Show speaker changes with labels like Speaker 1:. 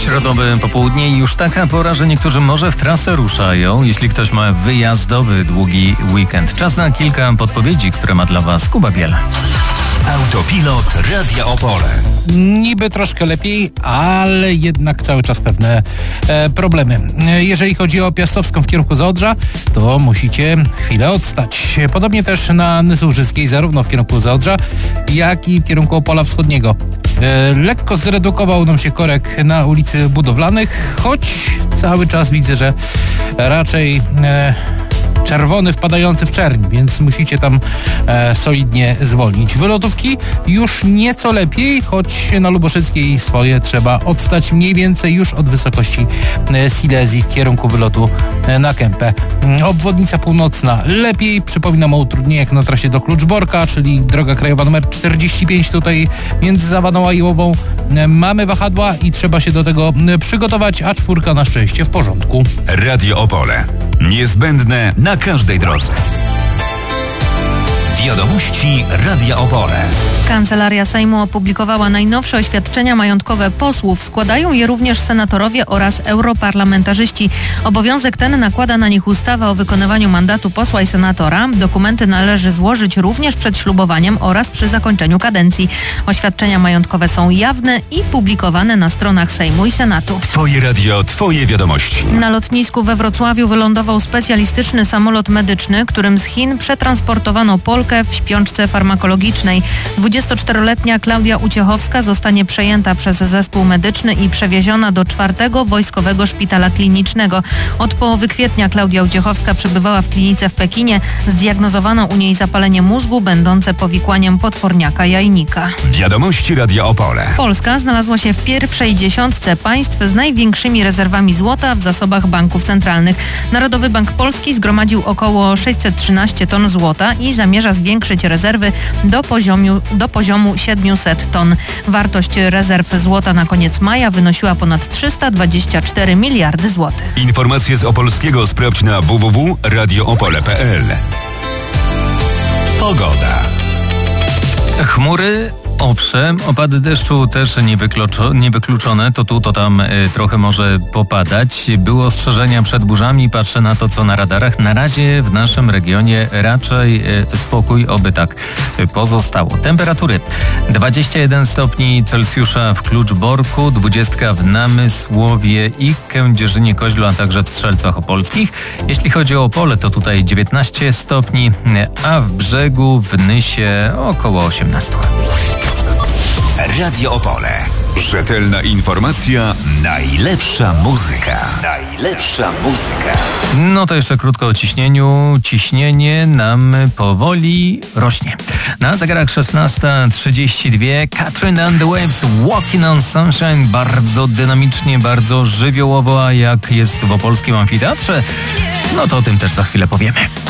Speaker 1: Środowe popołudnie i już taka pora, że niektórzy może w trasę ruszają, jeśli ktoś ma wyjazdowy, długi weekend. Czas na kilka podpowiedzi, które ma dla Was Kuba Biel.
Speaker 2: Autopilot Radia Opole.
Speaker 3: Niby troszkę lepiej, ale jednak cały czas pewne problemy. Jeżeli chodzi o Piastowską w kierunku Zaodrza, to musicie chwilę odstać. Podobnie też na Nysu-Łużyckiej, zarówno w kierunku Zaodrza, jak i w kierunku Opola Wschodniego. Lekko zredukował nam się korek na ulicy Budowlanych, choć cały czas widzę, że raczej czerwony wpadający w czerń, więc musicie tam solidnie zwolnić. Wylotówki już nieco lepiej, choć na Luboszyckiej swoje trzeba odstać mniej więcej już od wysokości Silesii w kierunku wylotu na Kępę. Obwodnica północna lepiej, przypominam o utrudnieniach na trasie do Kluczborka, czyli droga krajowa numer 45 tutaj między Zawadą a Iłową. Mamy wahadła i trzeba się do tego przygotować, a czwórka na szczęście w porządku.
Speaker 2: Radio Opole. Niezbędne na każdej drodze. Wiadomości Radia Opole.
Speaker 4: Kancelaria Sejmu opublikowała najnowsze oświadczenia majątkowe posłów. Składają je również senatorowie oraz europarlamentarzyści. Obowiązek ten nakłada na nich ustawa o wykonywaniu mandatu posła i senatora. Dokumenty należy złożyć również przed ślubowaniem oraz przy zakończeniu kadencji. Oświadczenia majątkowe są jawne i publikowane na stronach Sejmu i Senatu.
Speaker 2: Twoje radio, twoje wiadomości.
Speaker 4: Na lotnisku we Wrocławiu wylądował specjalistyczny samolot medyczny, którym z Chin przetransportowano Polkę w śpiączce farmakologicznej. 24-letnia Klaudia Uciechowska zostanie przejęta przez zespół medyczny i przewieziona do 4. Wojskowego Szpitala Klinicznego. Od połowy kwietnia Klaudia Uciechowska przebywała w klinice w Pekinie. Zdiagnozowano u niej zapalenie mózgu będące powikłaniem potworniaka jajnika.
Speaker 2: Wiadomości Radia Opole.
Speaker 4: Polska znalazła się w pierwszej dziesiątce państw z największymi rezerwami złota w zasobach banków centralnych. Narodowy Bank Polski zgromadził około 613 ton złota i zamierza zwiększyć rezerwy do poziomu 700 ton. Wartość rezerw złota na koniec maja wynosiła ponad 324 miliardy złotych.
Speaker 2: Informacje z Opolskiego sprawdź na www.radioopole.pl. Pogoda.
Speaker 1: Chmury, owszem, opady deszczu też niewykluczone, to tu, to tam trochę może popadać. Były ostrzeżenia przed burzami, patrzę na to, co na radarach. Na razie w naszym regionie raczej spokój, oby tak pozostało. Temperatury 21 stopni Celsjusza w Kluczborku, 20 w Namysłowie i Kędzierzynie-Koźlu, a także w Strzelcach Opolskich. Jeśli chodzi o Opole, to tutaj 19 stopni, a w Brzegu, w Nysie około 18.
Speaker 2: Radio Opole. Rzetelna informacja, najlepsza muzyka. Najlepsza muzyka.
Speaker 1: No to jeszcze krótko o ciśnieniu. Ciśnienie nam powoli rośnie. Na zegarach 16:32 Katrin and the Waves, Walking on Sunshine. Bardzo dynamicznie, bardzo żywiołowo, a jak jest w opolskim amfiteatrze, no to o tym też za chwilę powiemy.